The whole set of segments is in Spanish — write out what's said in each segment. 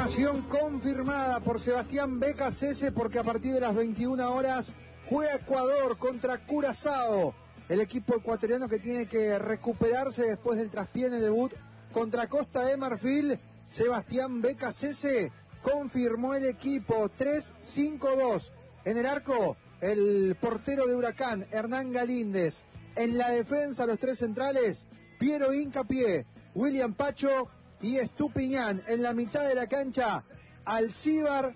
Formación confirmada por Sebastián Becasese, porque a partir de las 21 horas juega Ecuador contra Curazao. El equipo ecuatoriano que tiene que recuperarse después del traspié en el debut contra Costa de Marfil. Sebastián Becasese confirmó el equipo 3-5-2. En el arco, el portero de Huracán, Hernán Galíndez. En la defensa, los tres centrales, Piero Hincapié, William Pacho y Estupiñán. En la mitad de la cancha, Alcíbar,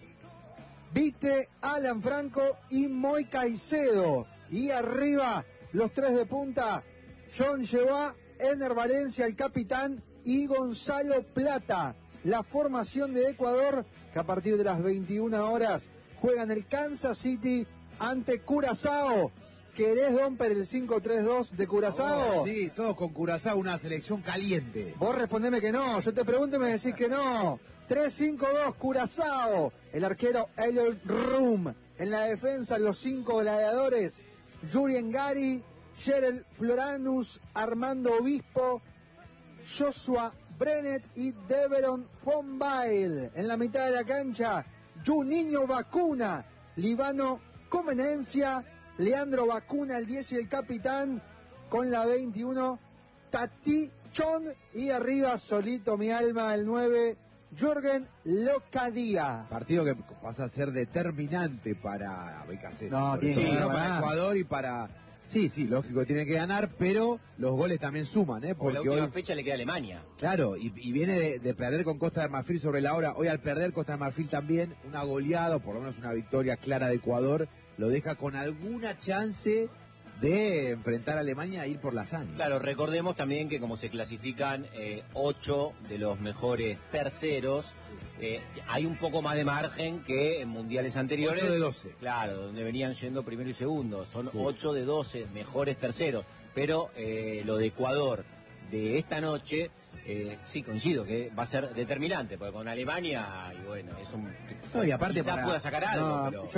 Vite, Alan Franco y Moy Caicedo. Y arriba, los tres de punta, John Llevá, Ener Valencia, el capitán, y Gonzalo Plata. La formación de Ecuador, que a partir de las 21 horas juega en el Kansas City ante Curazao. ¿Querés, Domper, el 5-3-2 de Curazao? Sí, todos con Curazao, una selección caliente. Vos respondeme que no, yo te pregunto y me decís que no. 3-5-2, Curazao. El arquero Elliot Rum. En la defensa, los 5 gladiadores, Jurien Gari, Gerald Floranus, Armando Obispo, Joshua Brennet y Deveron von Bail. En la mitad de la cancha, Juninho Vacuna, Libano Comenencia, Leandro Vacuna, el 10 y el capitán, con la 21, Tati Chong, y arriba, solito mi alma, el 9, Jürgen Locadía. Partido que pasa a ser determinante para Becasese. No, tiene para Ecuador y para... Sí, lógico, tiene que ganar, pero los goles también suman, Porque porque la última hoy... fecha le queda a Alemania. Claro, y viene de perder con Costa de Marfil sobre la hora. Hoy al perder Costa de Marfil también, una goleada, o por lo menos una victoria clara de Ecuador, lo deja con alguna chance de enfrentar a Alemania e ir por la hazaña. Claro, recordemos también que como se clasifican 8 de los mejores terceros, hay un poco más de margen que en mundiales anteriores. 8 de 12. Claro, donde venían yendo primero y segundo. Son Sí. 8 de 12 mejores terceros. Pero lo de Ecuador de esta noche, sí, coincido que va a ser determinante, porque con Alemania, y bueno, es un... No, y aparte quizás para- pueda sacar algo, No, pero...